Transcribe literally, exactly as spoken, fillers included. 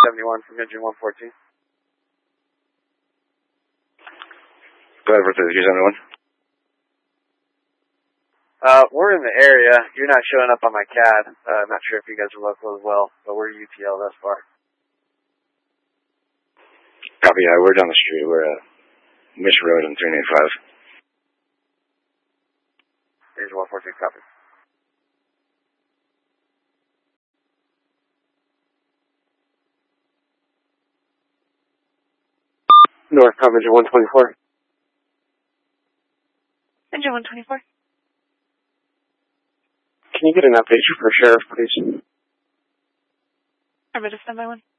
seventy-one from engine one fourteen. Go ahead for three seventy-one. Uh, we're in the area. You're not showing up on my C A D. Uh, I'm not sure if you guys are local as well, but we're U T L thus far. Copy, yeah, we're down the street. We're at Mission Road on three eighty-five. Engine one fourteen, copy. North, cover engine one twenty-four. Engine one twenty-four. Can you get an update for sheriff, please? I'm ready to send by one.